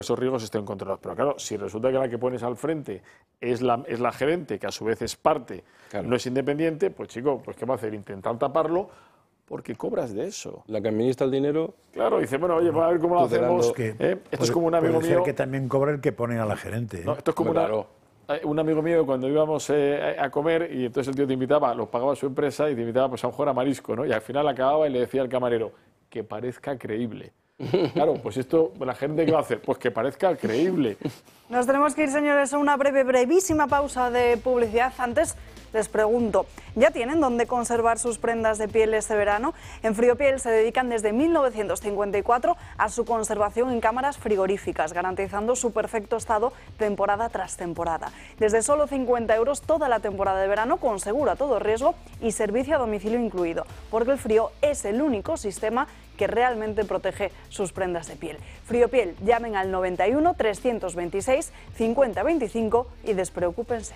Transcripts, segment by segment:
esos riesgos estén controlados. Pero claro, si resulta que la que pones al frente es la gerente, que a su vez es parte, no es independiente, pues chico, pues ¿qué va a hacer? Intentar taparlo, porque cobras de eso. La que administra el dinero... Claro, dice, bueno, oye, a ver cómo lo hacemos. Esto es como un amigo mío... que también cobra el que pone a la gerente. No, esto es como un amigo mío, cuando íbamos a comer, y entonces el tío te invitaba, lo pagaba su empresa y te invitaba pues, a lo mejor a marisco, ¿no? Y al final acababa y le decía al camarero, que parezca creíble. Claro, pues esto, la gente ¿qué va a hacer? Pues que parezca creíble. Nos tenemos que ir, señores, a una brevísima pausa de publicidad. Antes les pregunto, ¿ya tienen dónde conservar sus prendas de piel este verano? En Friopiel se dedican desde 1954 a su conservación en cámaras frigoríficas, garantizando su perfecto estado temporada tras temporada. Desde solo 50 € toda la temporada de verano, con seguro a todo riesgo y servicio a domicilio incluido, porque el frío es el único sistema que realmente protege sus prendas de piel. Friopiel, llamen al 91 326 50 25 y despreocúpense.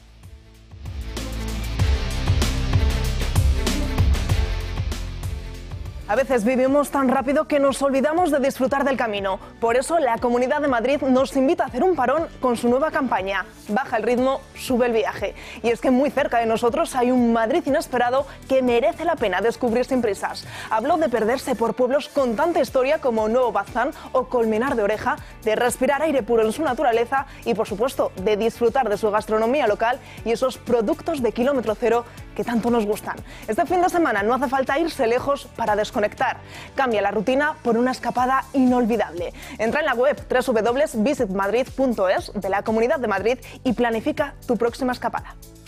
A veces vivimos tan rápido que nos olvidamos de disfrutar del camino. Por eso la Comunidad de Madrid nos invita a hacer un parón con su nueva campaña. Baja el ritmo, sube el viaje. Y es que muy cerca de nosotros hay un Madrid inesperado que merece la pena descubrir sin prisas. Hablo de perderse por pueblos con tanta historia como Nuevo Baztán o Colmenar de Oreja, de respirar aire puro en su naturaleza y, por supuesto, de disfrutar de su gastronomía local y esos productos de kilómetro cero que tanto nos gustan. Este fin de semana no hace falta irse lejos para desconectar. Cambia la rutina por una escapada inolvidable. Entra en la web www.visitmadrid.es de la Comunidad de Madrid y planifica tu próxima escapada.